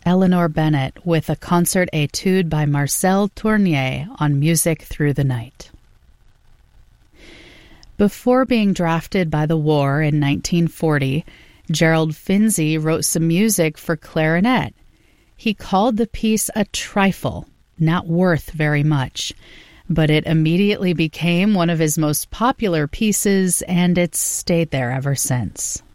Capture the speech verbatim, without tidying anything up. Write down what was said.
Eleanor Bennett with a concert etude by Marcel Tournier on Music Through the Night. Before being drafted by the war in nineteen forty, Gerald Finzi wrote some music for clarinet. He called the piece a trifle, not worth very much, but it immediately became one of his most popular pieces, and it's stayed there ever since.